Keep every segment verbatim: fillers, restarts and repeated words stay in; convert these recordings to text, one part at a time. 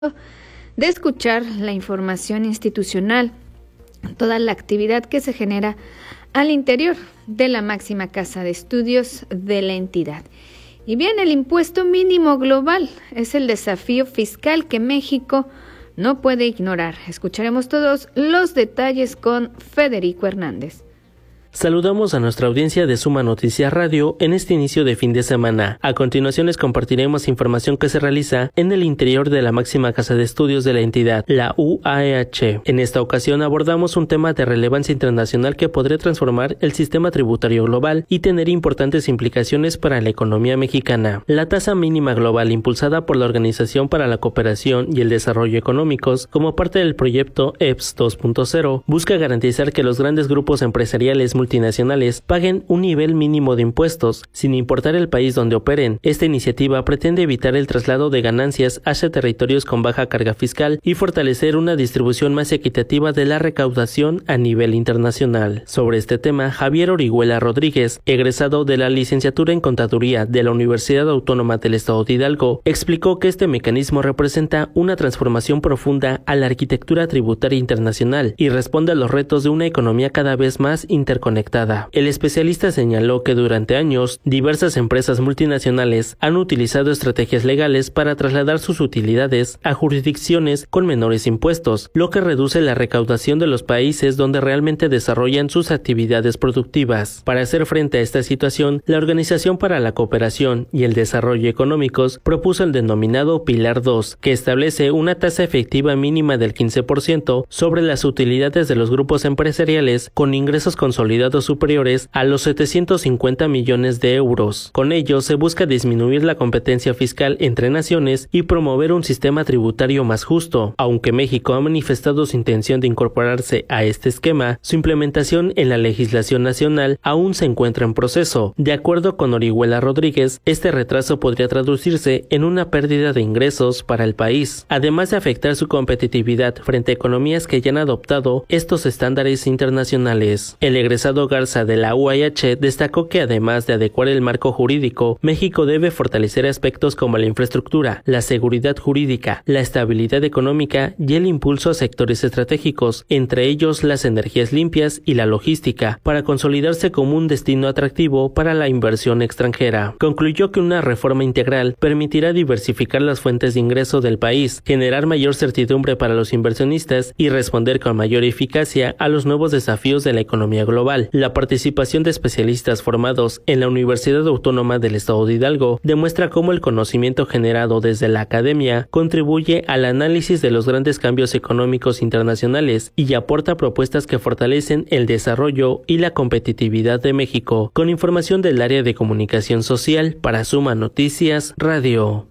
de escuchar la información institucional, toda la actividad que se genera al interior de la máxima casa de estudios de la entidad. Y bien, el impuesto mínimo global es el desafío fiscal que México no puede ignorar. Escucharemos todos los detalles con Federico Hernández. Saludamos a nuestra audiencia de Suma Noticias Radio en este inicio de fin de semana. A continuación les compartiremos información que se realiza en el interior de la máxima casa de estudios de la entidad, la U A E H. En esta ocasión abordamos un tema de relevancia internacional que podría transformar el sistema tributario global y tener importantes implicaciones para la economía mexicana. La tasa mínima global, impulsada por la Organización para la Cooperación y el Desarrollo Económicos como parte del proyecto E P S dos punto cero, busca garantizar que los grandes grupos empresariales multinacionales paguen un nivel mínimo de impuestos, sin importar el país donde operen. Esta iniciativa pretende evitar el traslado de ganancias hacia territorios con baja carga fiscal y fortalecer una distribución más equitativa de la recaudación a nivel internacional. Sobre este tema, Javier Orihuela Rodríguez, egresado de la licenciatura en Contaduría de la Universidad Autónoma del Estado de Hidalgo, explicó que este mecanismo representa una transformación profunda a la arquitectura tributaria internacional y responde a los retos de una economía cada vez más interconectada. Conectada. El especialista señaló que durante años diversas empresas multinacionales han utilizado estrategias legales para trasladar sus utilidades a jurisdicciones con menores impuestos, lo que reduce la recaudación de los países donde realmente desarrollan sus actividades productivas. Para hacer frente a esta situación, la Organización para la Cooperación y el Desarrollo Económicos propuso el denominado Pilar dos, que establece una tasa efectiva mínima del quince por ciento sobre las utilidades de los grupos empresariales con ingresos consolidados superiores a los setecientos cincuenta millones de euros. Con ello se busca disminuir la competencia fiscal entre naciones y promover un sistema tributario más justo. Aunque México ha manifestado su intención de incorporarse a este esquema, su implementación en la legislación nacional aún se encuentra en proceso. De acuerdo con Orihuela Rodríguez, este retraso podría traducirse en una pérdida de ingresos para el país, además de afectar su competitividad frente a economías que ya han adoptado estos estándares internacionales. El egresado Garza de la U A E H destacó que además de adecuar el marco jurídico, México debe fortalecer aspectos como la infraestructura, la seguridad jurídica, la estabilidad económica y el impulso a sectores estratégicos, entre ellos las energías limpias y la logística, para consolidarse como un destino atractivo para la inversión extranjera. Concluyó que una reforma integral permitirá diversificar las fuentes de ingreso del país, generar mayor certidumbre para los inversionistas y responder con mayor eficacia a los nuevos desafíos de la economía global. La participación de especialistas formados en la Universidad Autónoma del Estado de Hidalgo demuestra cómo el conocimiento generado desde la academia contribuye al análisis de los grandes cambios económicos internacionales y aporta propuestas que fortalecen el desarrollo y la competitividad de México. Con información del área de comunicación social para Suma Noticias Radio.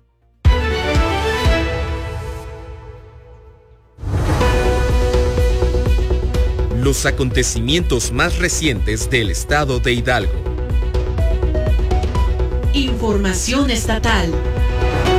Los acontecimientos más recientes del estado de Hidalgo. Información estatal.